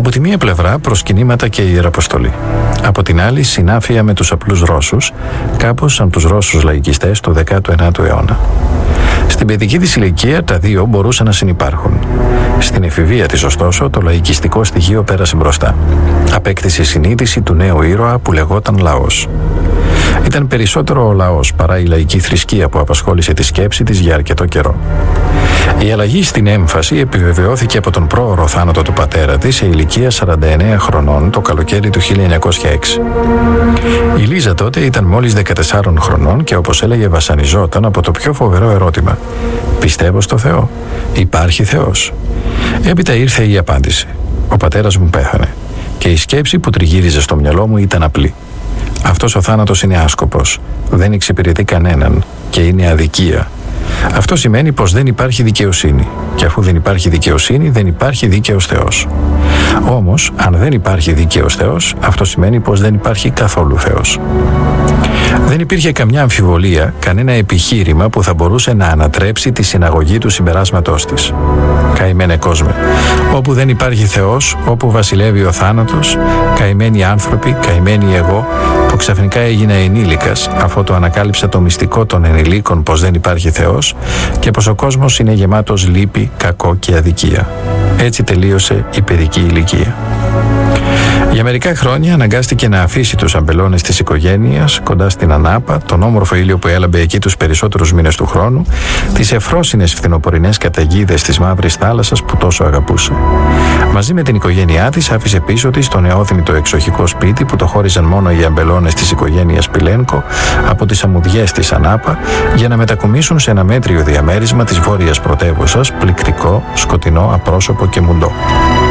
Από τη μία πλευρά προσκυνήματα και ιεραποστολή. Από την άλλη συνάφεια με τους απλούς Ρώσους, κάπως σαν τους Ρώσους λαϊκιστές του 19ου αιώνα. Στην παιδική της ηλικία τα δύο μπορούσαν να συνυπάρχουν. Στην εφηβεία της ωστόσο το λαϊκιστικό στοιχείο πέρασε μπροστά. Απέκτησε συνείδηση του νέου ήρωα που λεγόταν λαός. Ήταν περισσότερο ο λαός παρά η λαϊκή θρησκεία που απασχόλησε τη σκέψη της για αρκετό καιρό. Η αλλαγή στην έμφαση επιβεβαιώθηκε από τον πρόωρο θάνατο του πατέρα της σε ηλικία 49 χρονών το καλοκαίρι του 1906. Η Λίζα τότε ήταν μόλις 14 χρονών και, όπως έλεγε, βασανιζόταν από το πιο φοβερό ερώτημα: πιστεύω στο Θεό? Υπάρχει Θεός? Έπειτα ήρθε η απάντηση: ο πατέρας μου πέθανε. Και η σκέψη που τριγύριζε στο μυαλό μου ήταν απλή: αυτός ο θάνατος είναι άσκοπος, δεν εξυπηρετεί κανέναν και είναι αδικία. Αυτό σημαίνει πως δεν υπάρχει δικαιοσύνη, και αφού δεν υπάρχει δικαιοσύνη δεν υπάρχει δίκαιος Θεός. Όμως, αν δεν υπάρχει δίκαιος Θεός, αυτό σημαίνει πως δεν υπάρχει καθόλου Θεός. Δεν υπήρχε καμιά αμφιβολία, κανένα επιχείρημα που θα μπορούσε να ανατρέψει τη συναγωγή του συμπεράσματός της. Καημένε κόσμε, όπου δεν υπάρχει Θεός, όπου βασιλεύει ο θάνατος, καημένοι άνθρωποι, καημένοι εγώ, που ξαφνικά έγινα ενήλικας αφού το ανακάλυψα το μυστικό των ενηλίκων πως δεν υπάρχει Θεός και πως ο κόσμος είναι γεμάτος λύπη, κακό και αδικία. Έτσι τελείωσε η παιδική ηλικία. Για μερικά χρόνια αναγκάστηκε να αφήσει τους αμπελώνες της οικογένειας κοντά στην Ανάπα, τον όμορφο ήλιο που έλαμπε εκεί τους περισσότερους μήνες του χρόνου, τις ευφρόσινες φθινοπορεινές καταιγίδες της Μαύρης Θάλασσας που τόσο αγαπούσε. Μαζί με την οικογένειά της άφησε πίσω της το νεόθυμητο εξοχικό σπίτι που το χώριζαν μόνο οι αμπελώνες της οικογένειας Πιλένκο από τις αμμουδιές της Ανάπα για να μετακομίσουν σε ένα μέτριο διαμέρισμα της βόρειας πρωτεύουσας, πληκτικό, σκοτεινό, απρόσωπο και μουντό.